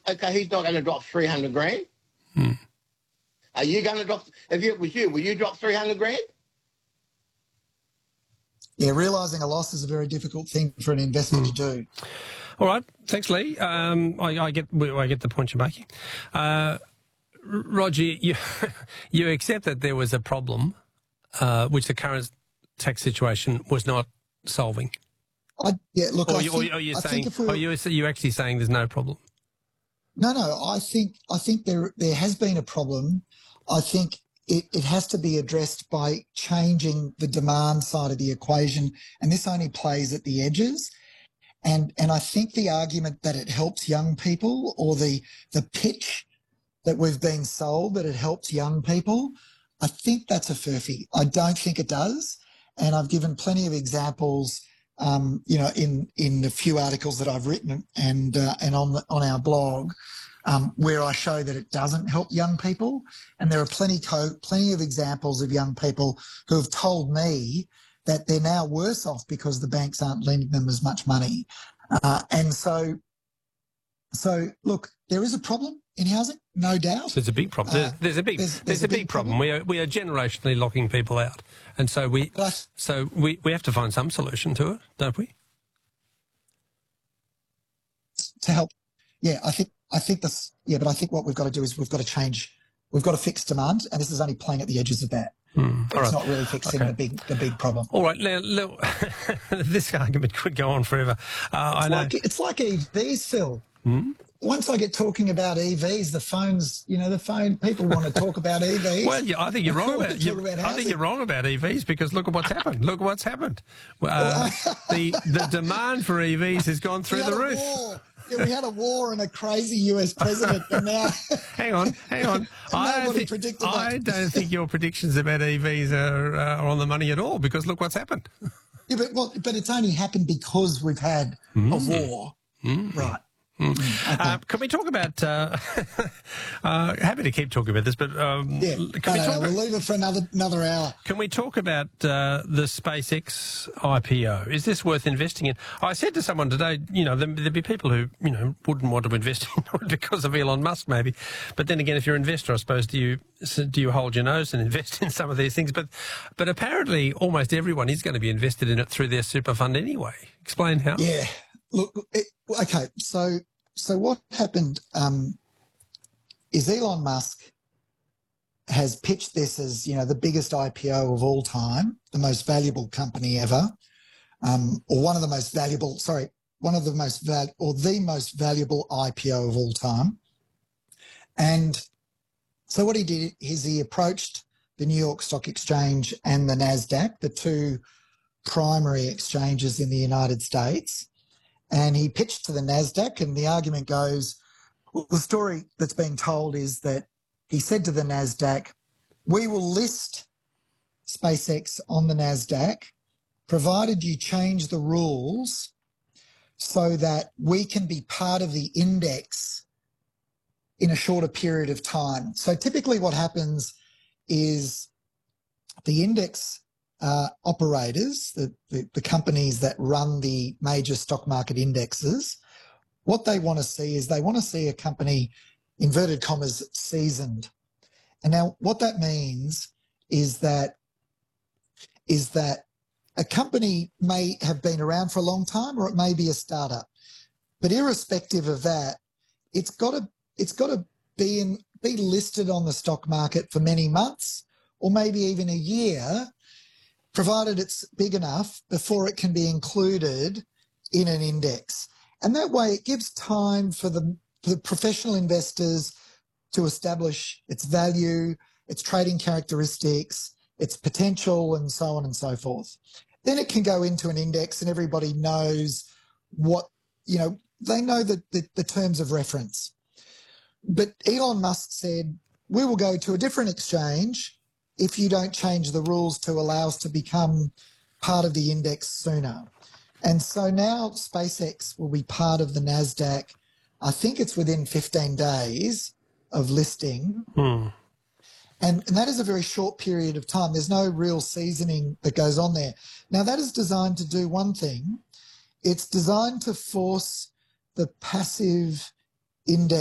okay, he's not going to drop 300 grand. Are you going to drop, if it was you, will you drop 300 grand? Yeah, realising a loss is a very difficult thing for an investor to do. All right, thanks, Lee. I get the point you're making. Roger, you accept that there was a problem which the current tax situation was not solving. Are you actually saying there's no problem? No. I think there has been a problem. I think it has to be addressed by changing the demand side of the equation, and this only plays at the edges. And I think the argument that it helps young people, or the pitch that we've been sold that it helps young people, I think that's a furphy. I don't think it does. And I've given plenty of examples, in the few articles that I've written and on our blog, where I show that it doesn't help young people. And there are plenty of examples of young people who have told me that they're now worse off because the banks aren't lending them as much money. And so look, there is a problem in housing, no doubt. There's a big problem. There's a big problem. We are generationally locking people out, and so we have to find some solution to it, don't we? To help, yeah, I think this, yeah, but I think what we've got to do is we've got to fix demand, and this is only playing at the edges of that. It's not really fixing the big problem. All right, now, this argument could go on forever. It's like EVs, Phil. Once I get talking about EVs, the phone people want to talk about EVs. Well, I think you're wrong about EVs, because look at what's happened. Look what's happened. The demand for EVs has gone through the roof. Yeah, we had a war and a crazy US president, and now... Hang on. I don't think your predictions about EVs are on the money at all, because look what's happened. Yeah, but it's only happened because we've had a war. Right. Can we talk about... happy to keep talking about this, but... we'll leave it for another hour. Can we talk about the SpaceX IPO? Is this worth investing in? I said to someone today, there'd be people who, wouldn't want to invest in it because of Elon Musk, maybe. But then again, if you're an investor, I suppose, do you hold your nose and invest in some of these things? But apparently almost everyone is going to be invested in it through their super fund anyway. Explain how. Yeah. Look, okay, so what happened is Elon Musk has pitched this as, the biggest IPO of all time, the most valuable company ever, or the most valuable IPO of all time. And so what he did is he approached the New York Stock Exchange and the NASDAQ, the two primary exchanges in the United States. And he pitched to the NASDAQ, and the argument goes, the story that's being told is that he said to the NASDAQ, we will list SpaceX on the NASDAQ, provided you change the rules so that we can be part of the index in a shorter period of time. So typically what happens is the index operators, the companies that run the major stock market indexes, what they want to see is they want to see a company, inverted commas, seasoned. And now what that means is that a company may have been around for a long time, or it may be a startup. But irrespective of that, it's got to be listed on the stock market for many months, or maybe even a year, provided it's big enough before it can be included in an index. And that way it gives time for the professional investors to establish its value, its trading characteristics, its potential, and so on and so forth. Then it can go into an index and everybody knows they know the terms of reference. But Elon Musk said, we will go to a different exchange if you don't change the rules to allow us to become part of the index sooner. And so now SpaceX will be part of the NASDAQ. I think it's within 15 days of listing. And that is a very short period of time. There's no real seasoning that goes on there. Now, that is designed to do one thing. It's designed to force the passive index